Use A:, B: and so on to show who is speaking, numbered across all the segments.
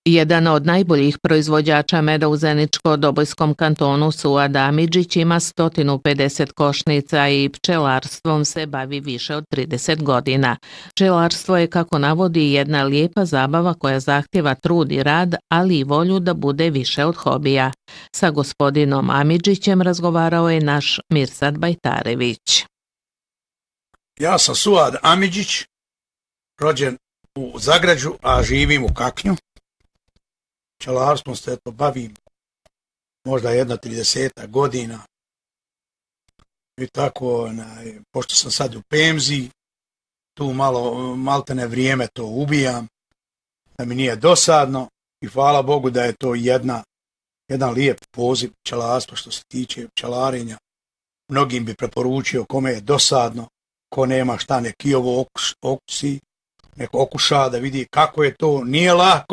A: Jedan od najboljih proizvođača meda u Zeničko-Dobojskom kantonu Suad Amidžić ima 150 košnica i pčelarstvom se bavi više od 30 godina. Pčelarstvo je, kako navodi, jedna lijepa zabava koja zahtjeva trud i rad, ali i volju da bude više od hobija. Sa gospodinom Amidžićem razgovarao je naš Mirsad Bajtarević.
B: Ja sam Suad Amidžić, rođen u Zagrađu, a živim u Kaknju. Pčelarstvom se bavim možda 30 godina i tako, pošto sam sad u penziji, tu maltene vrijeme to ubijam, da mi nije dosadno i hvala Bogu da je to jedan lijep poziv pčelarstva što se tiče pčelarenja. Mnogim bi preporučio kome je dosadno, ko nema šta neki ovo okusi, neko okuša da vidi kako je to, nije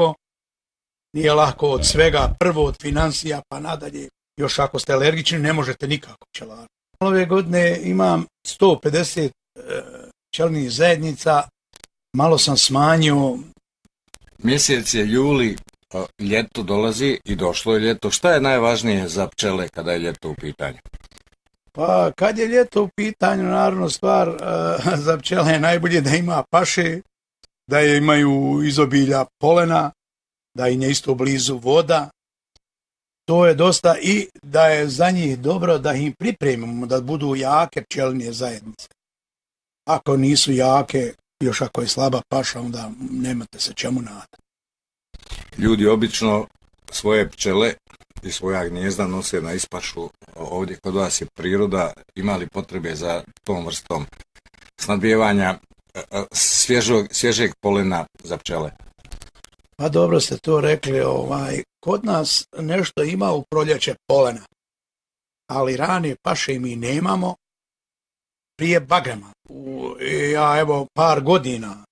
B: lako od svega, prvo od financija pa nadalje, još ako ste alergični ne možete nikako pčelariti. Ove godine imam 150 pčelnih zajednica, malo sam smanjio.
C: Mjesec je juli, ljeto dolazi i došlo je ljeto. Šta je najvažnije za pčele kada je ljeto u pitanju?
B: Pa kad je ljeto u pitanju, naravno stvar za pčele je najbolje da ima paše, da je imaju izobilja polena, da im je isto blizu voda. To je dosta i da je za njih dobro da ih pripremimo da budu jake pčelinje zajednice. Ako nisu jake, još ako je slaba paša, onda nemate se čemu nadati.
C: Ljudi obično svoje pčele i svoja gnijezda nose na ispašu. Ovdje kod vas je priroda, imali potrebe za tom vrstom snabdijevanja svježeg polena za pčele?
B: Pa dobro ste to rekli, kod nas nešto ima u proljeće polena, ali rane paše mi nemamo prije bagrema. Ja evo par godina